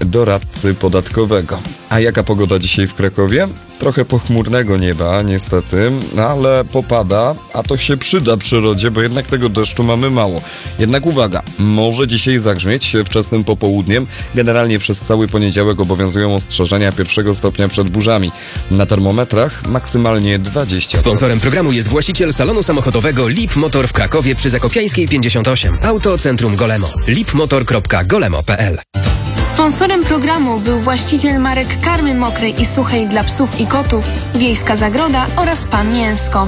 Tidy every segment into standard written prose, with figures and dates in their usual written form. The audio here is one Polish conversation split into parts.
doradcy podatkowego. A jaka pogoda dzisiaj w Krakowie? Trochę pochmurnego nieba, niestety, ale popada, a to się przyda przyrodzie, bo jednak tego deszczu mamy mało. Jednak uwaga, może dzisiaj zagrzmieć wczesnym popołudniem. Generalnie przez cały poniedziałek obowiązują ostrzeżenia 1 stopnia przed burzami. Na termometrach maksymalnie 20. Sponsorem programu jest właściciel salonu samochodowego Lip Motor w Krakowie przy Zakopiańskiej 58. Auto Centrum Golemo. lipmotor.golemo.pl. Sponsorem programu był właściciel marek karmy mokrej i suchej dla psów i kotów, Wiejska Zagroda oraz Pan Mięsko.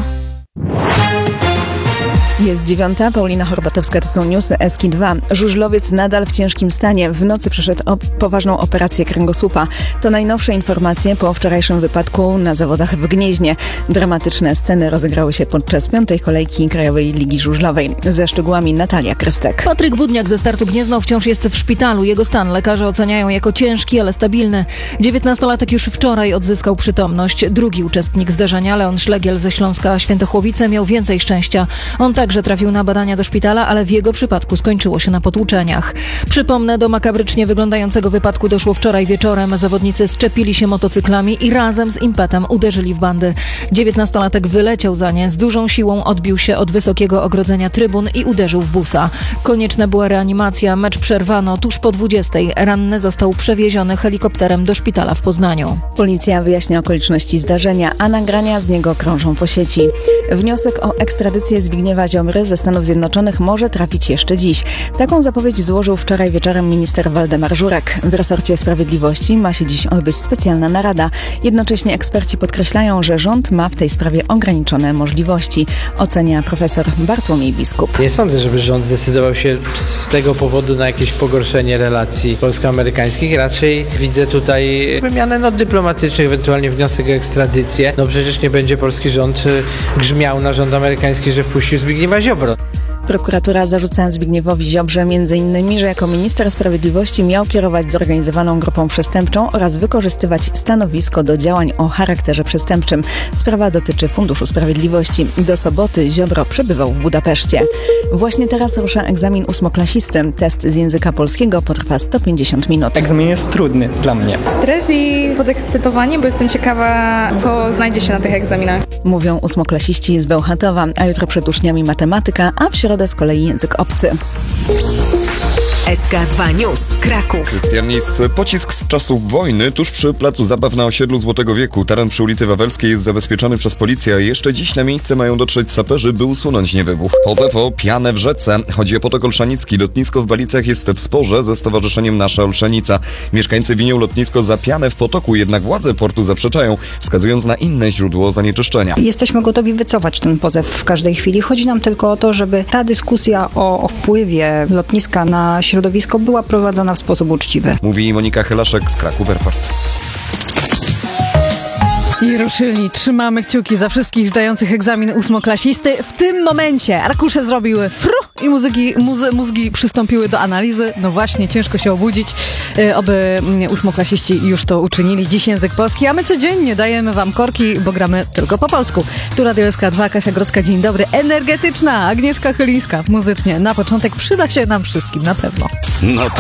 Jest 9, Paulina Horbatowska, to są newsy Eski 2. Żużlowiec nadal w ciężkim stanie. W nocy przeszedł poważną operację kręgosłupa. To najnowsze informacje po wczorajszym wypadku na zawodach w Gnieźnie. Dramatyczne sceny rozegrały się podczas 5. kolejki Krajowej Ligi Żużlowej. Ze szczegółami Natalia Krystek. Patryk Budniak ze Startu Gniezno wciąż jest w szpitalu. Jego stan lekarze oceniają jako ciężki, ale stabilny. 19-latek już wczoraj odzyskał przytomność. Drugi uczestnik zdarzenia, Leon Szlegiel ze Śląska Świętochłowice, miał więcej szczęścia. On także trafił na badania do szpitala, ale w jego przypadku skończyło się na potłuczeniach. Przypomnę, do makabrycznie wyglądającego wypadku doszło wczoraj wieczorem. Zawodnicy szczepili się motocyklami i razem z impetem uderzyli w bandy. 19-latek wyleciał za nie, z dużą siłą odbił się od wysokiego ogrodzenia trybun i uderzył w busa. Konieczna była reanimacja, mecz przerwano tuż po 20. Ranny został przewieziony helikopterem do szpitala w Poznaniu. Policja wyjaśnia okoliczności zdarzenia, a nagrania z niego krążą po sieci. Wniosek o ekstradycję Zbigniewa Ziobry ze Stanów Zjednoczonych może trafić jeszcze dziś. Taką zapowiedź złożył wczoraj wieczorem minister Waldemar Żurek. W resorcie sprawiedliwości ma się dziś odbyć specjalna narada. Jednocześnie eksperci podkreślają, że rząd ma w tej sprawie ograniczone możliwości. Ocenia profesor Bartłomiej Biskup. Nie sądzę, żeby rząd zdecydował się z tego powodu na jakieś pogorszenie relacji polsko-amerykańskich. Raczej widzę tutaj wymianę dyplomatycznych, ewentualnie wniosek o ekstradycję. Przecież nie będzie polski rząd grzmiał na rząd amerykański, że wpuścił Zbigniewa Ziobro. Prokuratura zarzuca Zbigniewowi Ziobrze m.in., że jako minister sprawiedliwości miał kierować zorganizowaną grupą przestępczą oraz wykorzystywać stanowisko do działań o charakterze przestępczym. Sprawa dotyczy Funduszu Sprawiedliwości. Do soboty Ziobro przebywał w Budapeszcie. Właśnie teraz rusza egzamin ósmoklasisty. Test z języka polskiego potrwa 150 minut. Egzamin jest trudny dla mnie. Stres i podekscytowanie, bo jestem ciekawa, co znajdzie się na tych egzaminach. Mówią ósmoklasiści z Bełchatowa, a jutro przed uczniami matematyka, a w środę z kolei język obcy. SK2 News, Kraków. Krystian Nis. Pocisk z czasów wojny tuż przy placu zabaw na osiedlu Złotego Wieku. Teren przy ulicy Wawelskiej jest zabezpieczony przez policję. Jeszcze dziś na miejsce mają dotrzeć saperzy, by usunąć niewybuch. Pozew o pianę w rzece. Chodzi o potok Olszanicki. Lotnisko w Walicach jest w sporze ze stowarzyszeniem Nasza Olszanica. Mieszkańcy winią lotnisko za pianę w potoku, jednak władze portu zaprzeczają, wskazując na inne źródło zanieczyszczenia. Jesteśmy gotowi wycofać ten pozew w każdej chwili. Chodzi nam tylko o to, żeby ta dyskusja o wpływie lotniska na środowisko była prowadzona w sposób uczciwy. Mówi Monika Helaszek z Kraków Airport. I ruszyli. Trzymamy kciuki za wszystkich zdających egzamin ósmoklasisty. W tym momencie arkusze zrobiły fru i mózgi przystąpiły do analizy. No właśnie, ciężko się obudzić. Oby ósmoklasiści już to uczynili. Dziś język polski, a my codziennie dajemy wam korki, bo gramy tylko po polsku. Tu Radio SK2, Kasia Grodzka, dzień dobry. Energetyczna Agnieszka Chylińska. Muzycznie na początek przyda się nam wszystkim, na pewno. No to